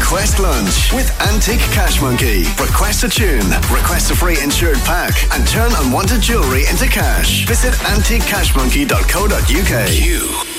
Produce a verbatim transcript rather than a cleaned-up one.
Request lunch with Antique Cash Monkey. Request a tune, request a free insured pack, and turn unwanted jewellery into cash. Visit antique cash monkey dot co dot uk. Q